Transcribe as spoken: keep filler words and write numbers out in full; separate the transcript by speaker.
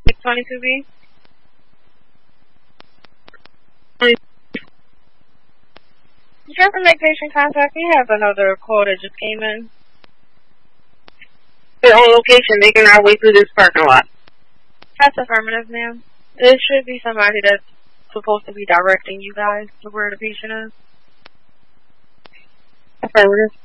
Speaker 1: six twenty-two B? You have to make patient contact. We have another call that just came in.
Speaker 2: Their own location, making our way through this parking lot.
Speaker 1: That's affirmative, ma'am. It should be somebody that's supposed to be directing you guys to where the patient is.
Speaker 2: Affirmative.